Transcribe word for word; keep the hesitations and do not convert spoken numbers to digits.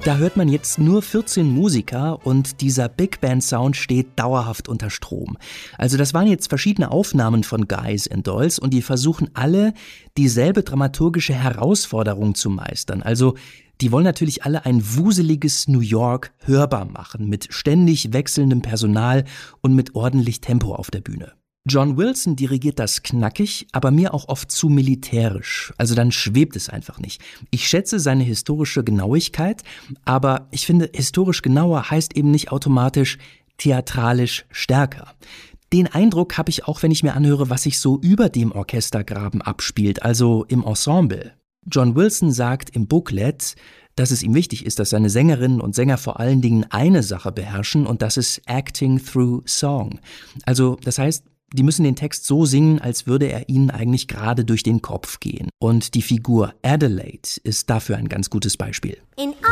Da hört man jetzt nur vierzehn Musiker und dieser Big Band Sound steht dauerhaft unter Strom. Also das waren jetzt verschiedene Aufnahmen von Guys and Dolls und die versuchen alle, dieselbe dramaturgische Herausforderung zu meistern. Also die wollen natürlich alle ein wuseliges New York hörbar machen, mit ständig wechselndem Personal und mit ordentlich Tempo auf der Bühne. John Wilson dirigiert das knackig, aber mir auch oft zu militärisch. Also dann schwebt es einfach nicht. Ich schätze seine historische Genauigkeit, aber ich finde, historisch genauer heißt eben nicht automatisch theatralisch stärker. Den Eindruck habe ich auch, wenn ich mir anhöre, was sich so über dem Orchestergraben abspielt, also im Ensemble. John Wilson sagt im Booklet, dass es ihm wichtig ist, dass seine Sängerinnen und Sänger vor allen Dingen eine Sache beherrschen und das ist Acting through Song. Also das heißt, die müssen den Text so singen, als würde er ihnen eigentlich gerade durch den Kopf gehen. Und die Figur Adelaide ist dafür ein ganz gutes Beispiel. In